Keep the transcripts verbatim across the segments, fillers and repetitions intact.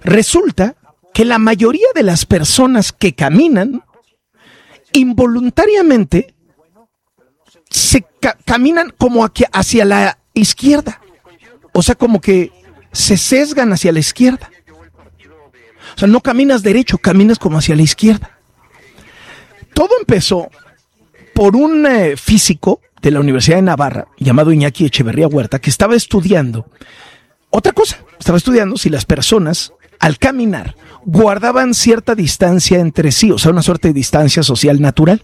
Resulta que la mayoría de las personas que caminan involuntariamente se ca- caminan como hacia, hacia la izquierda. O sea, como que se sesgan hacia la izquierda. O sea, no caminas derecho, caminas como hacia la izquierda. Todo empezó por un eh, físico de la Universidad de Navarra, llamado Iñaki Echeverría Huerta, que estaba estudiando otra cosa. Estaba estudiando si las personas, al caminar, guardaban cierta distancia entre sí, o sea, una suerte de distancia social natural.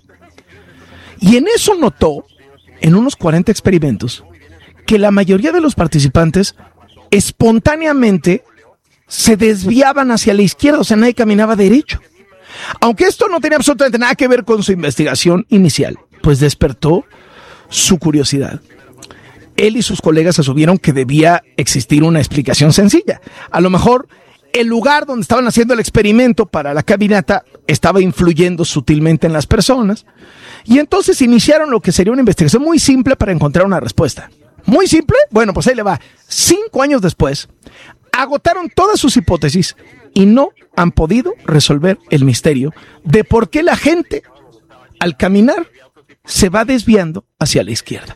Y en eso notó, en unos cuarenta experimentos, que la mayoría de los participantes espontáneamente se desviaban hacia la izquierda, o sea, nadie caminaba derecho. Aunque esto no tenía absolutamente nada que ver con su investigación inicial, pues despertó su curiosidad. Él y sus colegas asumieron que debía existir una explicación sencilla. A lo mejor el lugar donde estaban haciendo el experimento para la caminata estaba influyendo sutilmente en las personas, y entonces iniciaron lo que sería una investigación muy simple para encontrar una respuesta. ¿Muy simple? Bueno, pues ahí le va. Cinco años después, agotaron todas sus hipótesis y no han podido resolver el misterio de por qué la gente, al caminar, se va desviando hacia la izquierda.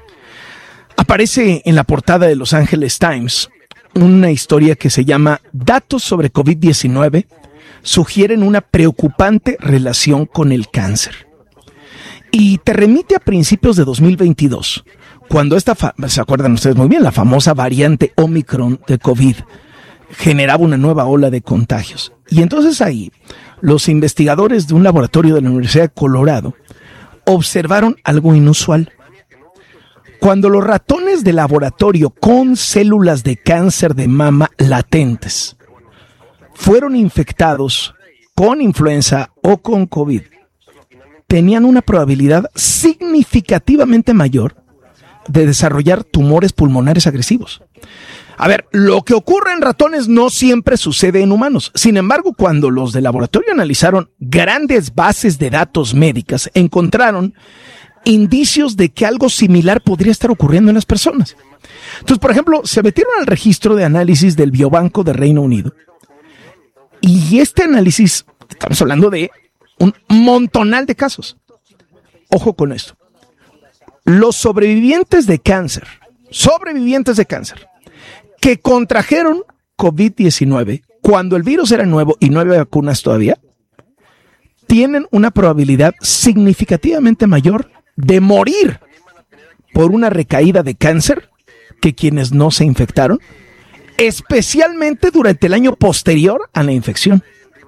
Aparece en la portada de Los Angeles Times una historia que se llama Datos sobre covid diecinueve sugieren una preocupante relación con el cáncer. Y te remite a principios de dos mil veintidós, cuando esta, fa- se acuerdan ustedes muy bien, la famosa variante Omicron de COVID generaba una nueva ola de contagios. Y entonces ahí, los investigadores de un laboratorio de la Universidad de Colorado observaron algo inusual. Cuando los ratones de laboratorio con células de cáncer de mama latentes fueron infectados con influenza o con COVID, tenían una probabilidad significativamente mayor de desarrollar tumores pulmonares agresivos. A ver, lo que ocurre en ratones no siempre sucede en humanos. Sin embargo, cuando los de laboratorio analizaron grandes bases de datos médicas, encontraron indicios de que algo similar podría estar ocurriendo en las personas. Entonces, por ejemplo, se metieron al registro de análisis del Biobanco de Reino Unido, y este análisis, estamos hablando de un montonal de casos. Ojo con esto. Los sobrevivientes de cáncer, sobrevivientes de cáncer, que contrajeron covid diecinueve cuando el virus era nuevo y no había vacunas todavía, tienen una probabilidad significativamente mayor de morir por una recaída de cáncer que quienes no se infectaron, especialmente durante el año posterior a la infección.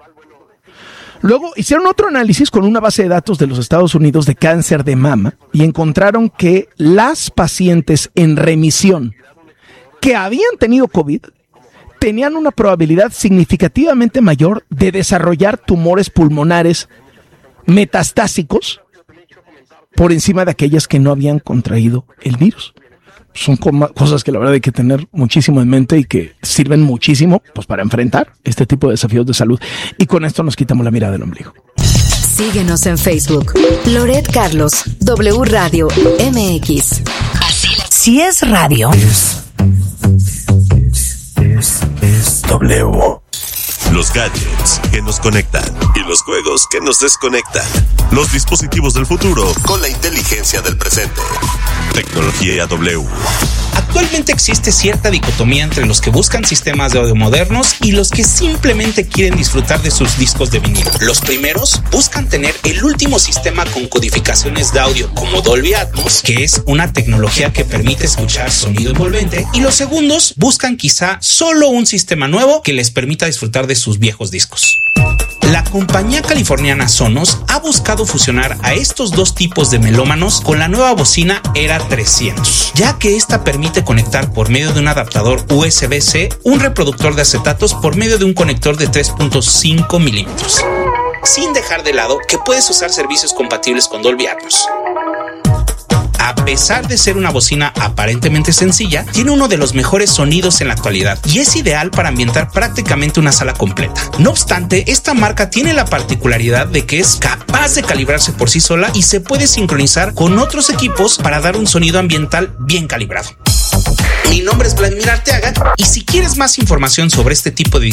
Luego hicieron otro análisis con una base de datos de los Estados Unidos de cáncer de mama y encontraron que las pacientes en remisión que habían tenido COVID tenían una probabilidad significativamente mayor de desarrollar tumores pulmonares metastásicos por encima de aquellas que no habían contraído el virus. Son cosas que la verdad hay que tener muchísimo en mente y que sirven muchísimo pues para enfrentar este tipo de desafíos de salud. Y con esto nos quitamos la mirada del ombligo. Síguenos en Facebook. Loret Carlos, W Radio M X. Si es radio, Es, es, es W. Los gadgets que nos conectan y los juegos que nos desconectan. Los dispositivos del futuro con la inteligencia del presente. Tecnología W. Actualmente existe cierta dicotomía entre los que buscan sistemas de audio modernos y los que simplemente quieren disfrutar de sus discos de vinilo. Los primeros buscan tener el último sistema con codificaciones de audio como Dolby Atmos, que es una tecnología que permite escuchar sonido envolvente, y los segundos buscan quizá solo un sistema nuevo que les permita disfrutar de sus viejos discos. La compañía californiana Sonos ha buscado fusionar a estos dos tipos de melómanos con la nueva bocina Era trescientos, ya que esta permite conectar por medio de un adaptador U S B C un reproductor de acetatos por medio de un conector de tres punto cinco milímetros, sin dejar de lado que puedes usar servicios compatibles con Dolby Atmos. A pesar de ser una bocina aparentemente sencilla, tiene uno de los mejores sonidos en la actualidad y es ideal para ambientar prácticamente una sala completa. No obstante, esta marca tiene la particularidad de que es capaz de calibrarse por sí sola y se puede sincronizar con otros equipos para dar un sonido ambiental bien calibrado. Mi nombre es Vladimir Arteaga y si quieres más información sobre este tipo de